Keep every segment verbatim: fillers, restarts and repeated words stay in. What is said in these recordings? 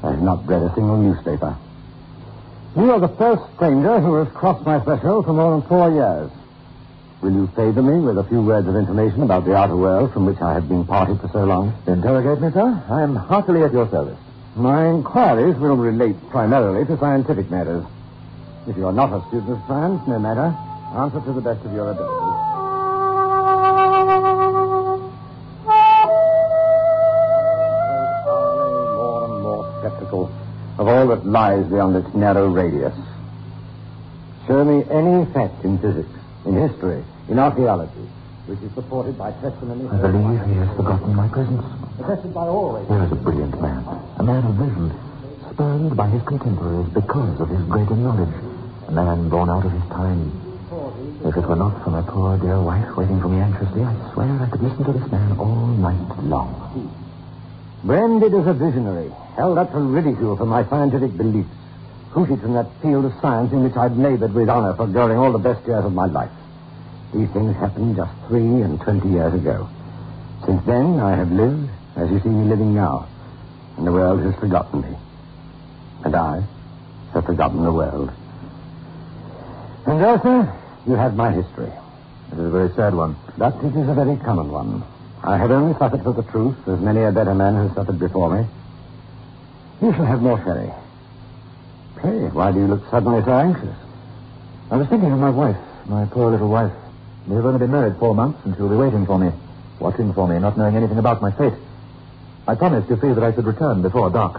I have not read a single newspaper. You are the first stranger who has crossed my threshold for more than four years. Will you favor me with a few words of information about the outer world from which I have been parted for so long? Interrogate me, sir. I am heartily at your service. My inquiries will relate primarily to scientific matters. If you are not a student of science, no matter. Answer to the best of your ability. More and more skeptical of all that lies beyond its narrow radius. Show me any fact in physics, in history, in archaeology, which is supported by testimony... I believe he has forgotten my presence. Attested by all... Here is a brilliant man, a man of vision, spurned by his contemporaries because of his greater knowledge, a man born out of his time. If it were not for my poor dear wife waiting for me anxiously, I swear I could listen to this man all night long. Branded as a visionary, held up to ridicule for my scientific beliefs, hooted from that field of science in which I'd labored with honor for during all the best years of my life. These things happened just three and twenty years ago. Since then, I have lived as you see me living now, and the world has forgotten me. And I have forgotten the world. And there, sir, you have my history. It is a very sad one. But it is a very common one. I have only suffered for the truth, as many a better man has suffered before me. You shall have more sherry. Pray, why do you look suddenly so anxious? I was thinking of my wife, my poor little wife. We have only been married four months, and she'll be waiting for me, watching for me, not knowing anything about my fate. I promised, you see, that I should return before dark.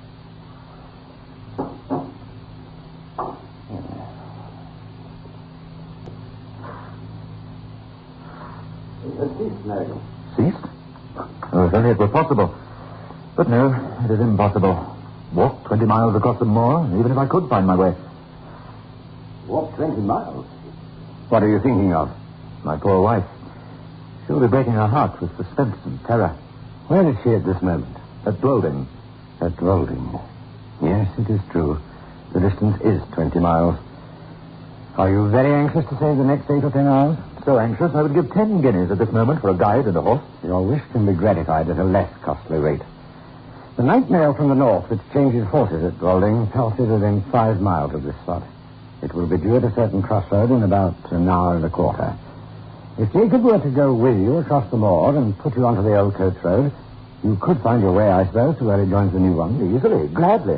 Ceased, Mary. Ceased? Oh, if only it were possible. But no, it is impossible. Walk twenty miles across the moor, even if I could find my way. Walk twenty miles? What are you thinking of? My poor wife. She'll be breaking her heart with suspense and terror. Where is she at this moment? At Dwolding. At Dwolding. Yes, it is true. The distance is twenty miles. Are you very anxious to save the next eight or ten hours? So anxious, I would give ten guineas at this moment for a guide and a horse. Your wish can be gratified at a less costly rate. The night mail from the north, which changes horses at Dwolding, passes within five miles of this spot. It will be due at a certain crossroad in about an hour and a quarter. If Jacob were to go with you across the moor and put you onto the old coach road, you could find your way, I suppose, to where it joins the new one. Easily, gladly.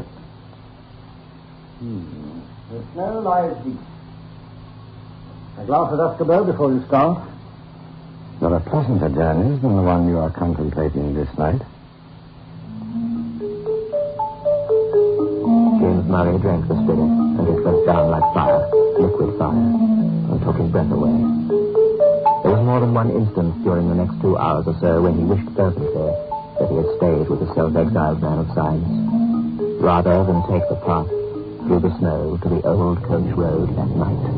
Hmm. The snow lies deep. A glass of Escobar before you start. There are pleasanter journeys than the one you are contemplating this night. James Murray drank the spirit, and it went down like fire, liquid fire, and took his breath away. There was more than one instance during the next two hours or so when he wished fervently that he had stayed with the self-exiled man of science, rather than take the path through the snow to the old coach road that night.